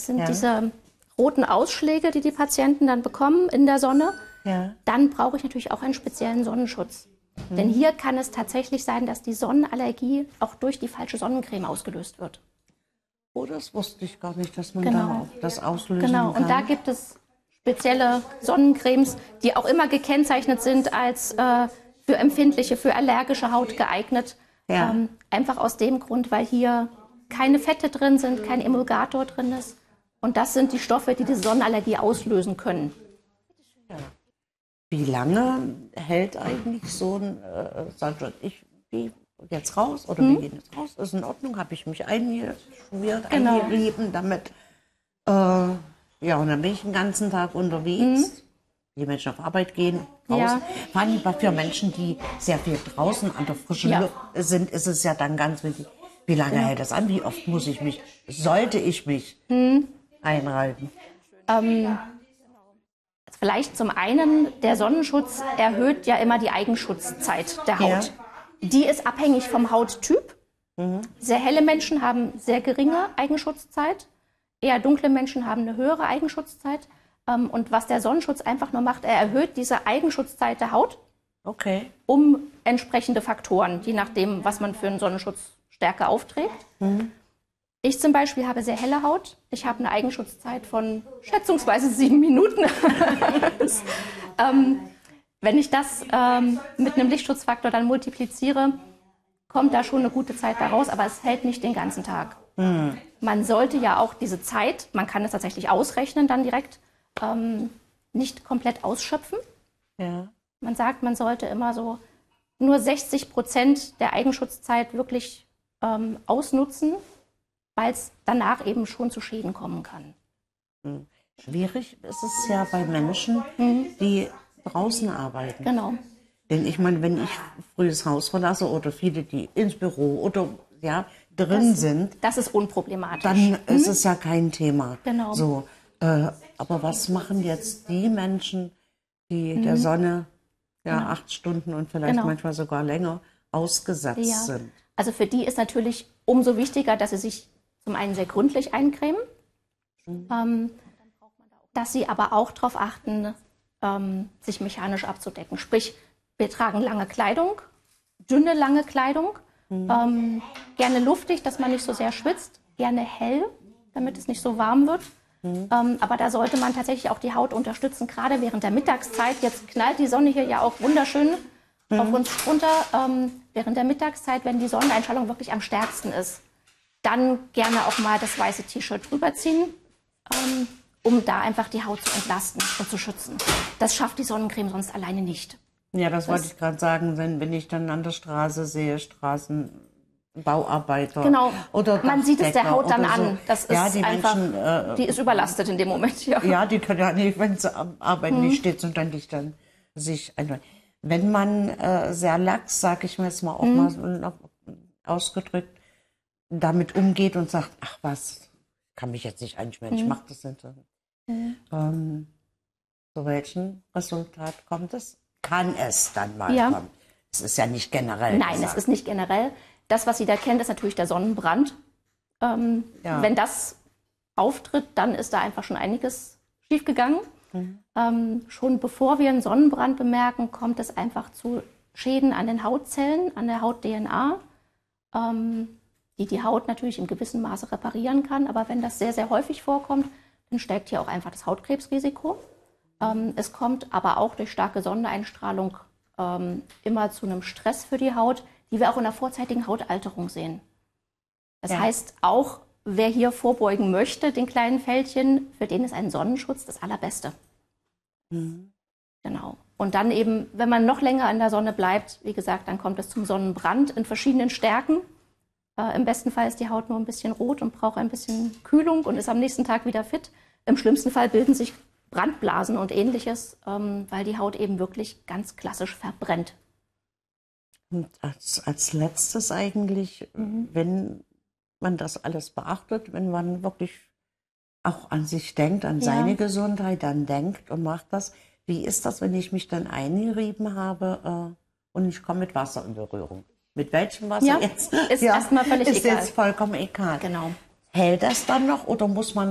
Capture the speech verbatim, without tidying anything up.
Das sind Ja. diese roten Ausschläge, die die Patienten dann bekommen in der Sonne. Ja. Dann brauche ich natürlich auch einen speziellen Sonnenschutz. Mhm. Denn hier kann es tatsächlich sein, dass die Sonnenallergie auch durch die falsche Sonnencreme ausgelöst wird. Oh, das wusste ich gar nicht, dass man Genau. dann auch das auslösen Genau. kann. Und da gibt es spezielle Sonnencremes, die auch immer gekennzeichnet sind als äh, für empfindliche, für allergische Haut geeignet. Ja. Ähm, einfach aus dem Grund, weil hier keine Fette drin sind, kein Emulgator drin ist. Und das sind die Stoffe, die die Sonnenallergie auslösen können. Ja. Wie lange hält eigentlich so ein, äh, sagt ich, wie jetzt raus oder Hm? wir gehen jetzt raus, ist in Ordnung, habe ich mich eingeschmiert, Genau. eingerieben, damit, äh, ja, und dann bin ich den ganzen Tag unterwegs. Hm? Die Menschen auf Arbeit gehen, raus. Ja. Vor allem für Menschen, die sehr viel draußen an der frischen Ja. Luft sind, ist es ja dann ganz wichtig, wie lange Genau. hält das an, wie oft muss ich mich, sollte ich mich Hm? einreiben? Ähm, vielleicht zum einen, der Sonnenschutz erhöht ja immer die Eigenschutzzeit der Haut. Ja. Die ist abhängig vom Hauttyp. Mhm. Sehr helle Menschen haben sehr geringe Eigenschutzzeit. Eher dunkle Menschen haben eine höhere Eigenschutzzeit. Ähm, und was der Sonnenschutz einfach nur macht, er erhöht diese Eigenschutzzeit der Haut Okay. um entsprechende Faktoren, je nachdem, was man für einen Sonnenschutz stärker aufträgt. Mhm. Ich zum Beispiel habe sehr helle Haut. Ich habe eine Eigenschutzzeit von schätzungsweise sieben Minuten. das, ähm, wenn ich das ähm, mit einem Lichtschutzfaktor dann multipliziere, kommt da schon eine gute Zeit bei raus, aber es hält nicht den ganzen Tag. Mhm. Man sollte ja auch diese Zeit, man kann es tatsächlich ausrechnen dann direkt, ähm, nicht komplett ausschöpfen. Ja. Man sagt, man sollte immer so nur sechzig Prozent der Eigenschutzzeit wirklich ähm, ausnutzen, weil es danach eben schon zu Schäden kommen kann. Schwierig ist es ja bei Menschen, mhm. die draußen arbeiten. Genau. Denn ich meine, wenn ich früh das Haus verlasse oder viele, die ins Büro oder ja, drin das, sind, das ist unproblematisch. Dann mhm. ist es ja kein Thema. Genau. So, äh, aber was machen jetzt die Menschen, die mhm. der Sonne ja, genau. acht Stunden und vielleicht genau. manchmal sogar länger ausgesetzt ja. sind? Also für die ist natürlich umso wichtiger, dass sie sich zum einen sehr gründlich eincremen, mhm. ähm, dass sie aber auch darauf achten, ähm, sich mechanisch abzudecken. Sprich, wir tragen lange Kleidung, dünne, lange Kleidung, mhm. ähm, gerne luftig, dass man nicht so sehr schwitzt, gerne hell, damit es nicht so warm wird. Mhm. Ähm, aber da sollte man tatsächlich auch die Haut unterstützen, gerade während der Mittagszeit. Jetzt knallt die Sonne hier ja auch wunderschön mhm. auf uns runter. Ähm, während der Mittagszeit, wenn die Sonneneinstrahlung wirklich am stärksten ist, dann gerne auch mal das weiße T-Shirt drüber ziehen, ähm, um da einfach die Haut zu entlasten und zu schützen. Das schafft die Sonnencreme sonst alleine nicht. Ja, das, das wollte ich gerade sagen, wenn, wenn ich dann an der Straße sehe, Straßenbauarbeiter. Genau, oder man sieht es der Haut dann so. an. Das ist ja, die einfach, Menschen, äh, die ist überlastet in dem Moment. Ja, ja die können ja nicht, wenn sie am Arbeiten hm. nicht steht, sondern nicht dann sich einweihen. Wenn man äh, sehr lax, sage ich mir jetzt mal auch hm. mal so ausgedrückt, damit umgeht und sagt, ach was, kann mich jetzt nicht einschmieren, hm. ich mache das nicht. Hm. Ähm, zu welchem Resultat kommt es? Kann es dann mal ja. kommen? Es ist ja nicht generell. Nein, gesagt. es ist nicht generell. Das, was Sie da kennt, ist natürlich der Sonnenbrand. Ähm, ja. Wenn das auftritt, dann ist da einfach schon einiges schiefgegangen. Mhm. Ähm, schon bevor wir einen Sonnenbrand bemerken, kommt es einfach zu Schäden an den Hautzellen, an der Haut-D N A, ähm, die die Haut natürlich in gewissem Maße reparieren kann. Aber wenn das sehr, sehr häufig vorkommt, dann steigt hier auch einfach das Hautkrebsrisiko. Ähm, es kommt aber auch durch starke Sonneneinstrahlung ähm, immer zu einem Stress für die Haut, die wir auch in der vorzeitigen Hautalterung sehen. Das ja. heißt, auch wer hier vorbeugen möchte, den kleinen Fältchen, für den ist ein Sonnenschutz das Allerbeste. Mhm. Genau. Und dann eben, wenn man noch länger in der Sonne bleibt, wie gesagt, dann kommt es zum Sonnenbrand in verschiedenen Stärken. Äh, im besten Fall ist die Haut nur ein bisschen rot und braucht ein bisschen Kühlung und ist am nächsten Tag wieder fit. Im schlimmsten Fall bilden sich Brandblasen und Ähnliches, ähm, weil die Haut eben wirklich ganz klassisch verbrennt. Und als, als letztes eigentlich, mhm. wenn man das alles beachtet, wenn man wirklich auch an sich denkt, an ja. seine Gesundheit, dann denkt und macht das. Wie ist das, wenn ich mich dann eingerieben habe äh, und ich komme mit Wasser in Berührung? Mit welchem Wasser ja, jetzt? Ist ja, erstmal völlig ist egal. Ist jetzt vollkommen egal. Genau. Hält das dann noch oder muss man